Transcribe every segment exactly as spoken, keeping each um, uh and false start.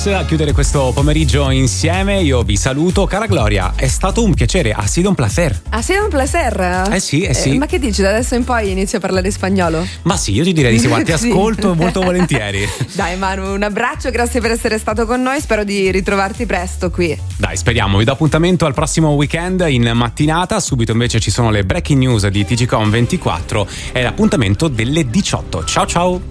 Anas a chiudere questo pomeriggio insieme. Io vi saluto, cara Gloria, è stato un piacere, ha sido un placer. Ha sido un placer? Eh sì, eh sì. Eh, ma che dici, da adesso in poi inizio a parlare spagnolo? Ma sì, io ti direi di sì, guarda, ti Sì. ascolto molto volentieri. Dai Manu, un abbraccio, grazie per essere stato con noi, spero di ritrovarti presto qui. Dai, speriamo, vi do appuntamento al prossimo weekend in mattinata, subito invece ci sono le breaking news di T G Com ventiquattro e l'appuntamento delle diciotto. Ciao ciao!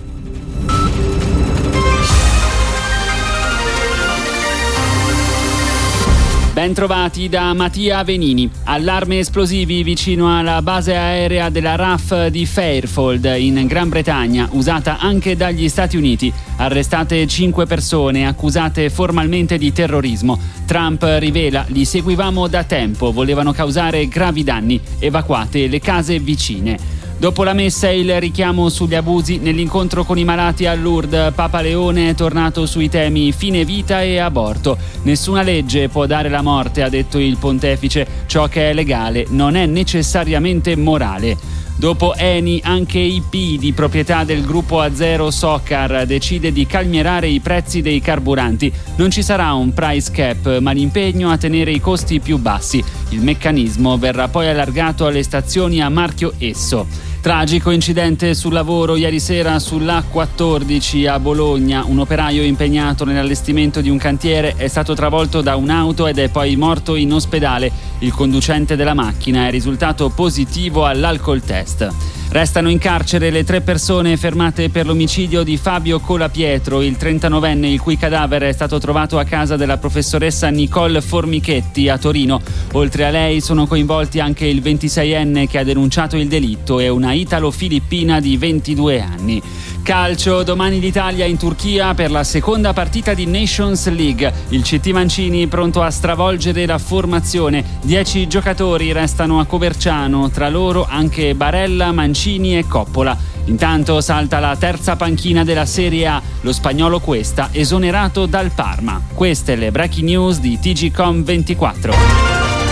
Bentrovati da Mattia Venini. Allarme esplosivi vicino alla base aerea della R A F di Fairfield in Gran Bretagna, usata anche dagli Stati Uniti. Arrestate cinque persone accusate formalmente di terrorismo. Trump rivela: li seguivamo da tempo, volevano causare gravi danni, evacuate le case vicine. Dopo la messa e il richiamo sugli abusi nell'incontro con i malati a Lourdes, Papa Leone è tornato sui temi fine vita e aborto. Nessuna legge può dare la morte, ha detto il pontefice. Ciò che è legale non è necessariamente morale. Dopo Eni, anche I P, di proprietà del gruppo Azero Socar, decide di calmierare i prezzi dei carburanti. Non ci sarà un price cap, ma l'impegno a tenere i costi più bassi. Il meccanismo verrà poi allargato alle stazioni a marchio Esso. Tragico incidente sul lavoro ieri sera sull'A quattordici a Bologna. Un operaio impegnato nell'allestimento di un cantiere è stato travolto da un'auto ed è poi morto in ospedale. Il conducente della macchina è risultato positivo all'alcol test. Restano in carcere le tre persone fermate per l'omicidio di Fabio Colapietro, il trentanovenne il cui cadavere è stato trovato a casa della professoressa Nicole Formichetti a Torino. Oltre a lei sono coinvolti anche il ventiseienne che ha denunciato il delitto e una italo-filippina di ventidue anni. Calcio, domani l'Italia in Turchia per la seconda partita di Nations League. Il C T Mancini pronto a stravolgere la formazione. Dieci giocatori restano a Coverciano, tra loro anche Barella, Mancini e Coppola. Intanto salta la terza panchina della Serie A, lo spagnolo Cuesta esonerato dal Parma. Queste le breaking news di T G Com ventiquattro.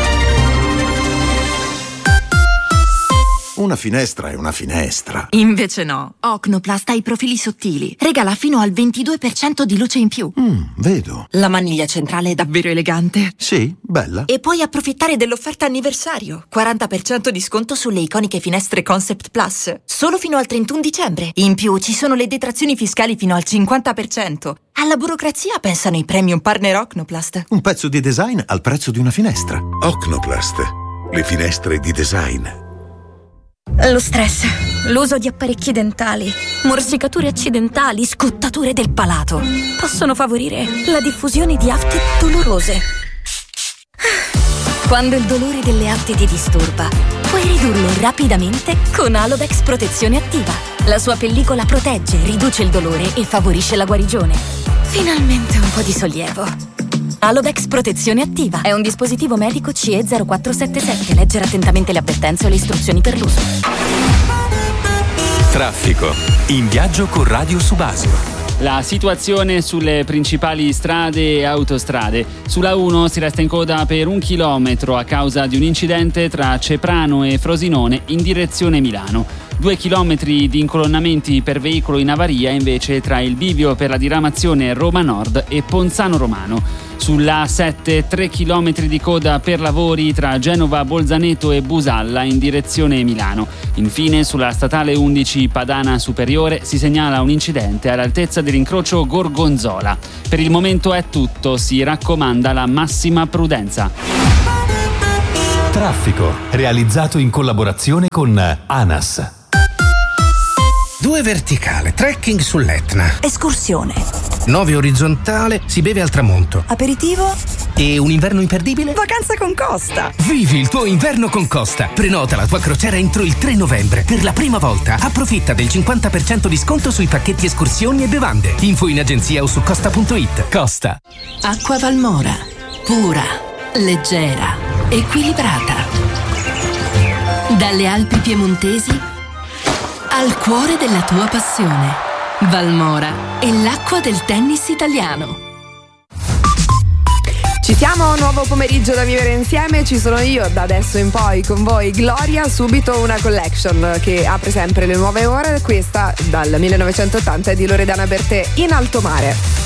Una finestra è una finestra. Invece no. Ocnoplast ha i profili sottili. Regala fino al ventidue per cento di luce in più. Mm, vedo. La maniglia centrale è davvero elegante. Sì, bella. E puoi approfittare dell'offerta anniversario. quaranta per cento di sconto sulle iconiche finestre Concept Plus. Solo fino al trentuno dicembre. In più ci sono le detrazioni fiscali fino al cinquanta per cento. Alla burocrazia pensano i premium partner Ocnoplast. Un pezzo di design al prezzo di una finestra. Ocnoplast. Le finestre di design. Lo stress, l'uso di apparecchi dentali, morsicature accidentali, scottature del palato possono favorire la diffusione di afte dolorose. Quando il dolore delle afte ti disturba, puoi ridurlo rapidamente con Alodex Protezione Attiva. La sua pellicola protegge, riduce il dolore e favorisce la guarigione. Finalmente un po' di sollievo. Alodex Protezione Attiva è un dispositivo medico C E zero quattro sette sette. Leggere attentamente le avvertenze e le istruzioni per l'uso. Traffico. In viaggio con Radio Subasio. La situazione sulle principali strade e autostrade. Sulla uno si resta in coda per un chilometro a causa di un incidente tra Ceprano e Frosinone in direzione Milano. Due chilometri di incolonnamenti per veicolo in avaria invece tra il bivio per la diramazione Roma Nord e Ponzano Romano. Sulla A sette tre chilometri di coda per lavori tra Genova, Bolzaneto e Busalla in direzione Milano. Infine sulla statale undici Padana Superiore si segnala un incidente all'altezza dell'incrocio Gorgonzola. Per il momento è tutto, si raccomanda la massima prudenza. Traffico, realizzato in collaborazione con ANAS. Due verticale, trekking sull'Etna. Escursione. Nove orizzontale, si beve al tramonto. Aperitivo. E un inverno imperdibile? Vacanza con Costa. Vivi il tuo inverno con Costa. Prenota la tua crociera entro il tre novembre. Per la prima volta approfitta del cinquanta per cento di sconto sui pacchetti escursioni e bevande. Info in agenzia o su costa punto it. Costa. Acqua Valmora. Pura, leggera, equilibrata. Dalle Alpi piemontesi al cuore della tua passione. Valmora è l'acqua del tennis italiano. Ci siamo, nuovo pomeriggio da vivere insieme, ci sono io da adesso in poi con voi Gloria, subito una collection che apre sempre le nuove ore, questa dal millenovecentottanta è di Loredana Bertè, In alto mare.